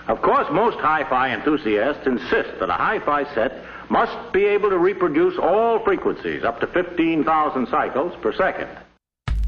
Of course, most hi-fi enthusiasts insist that a hi-fi set must be able to reproduce all frequencies up to 15,000 cycles per second.